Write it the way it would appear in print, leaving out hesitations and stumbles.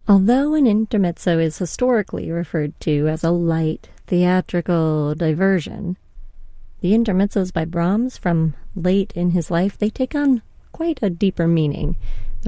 Although an intermezzo is historically referred to as a light, theatrical diversion, the intermezzos by Brahms from late in his life, they take on quite a deeper meaning.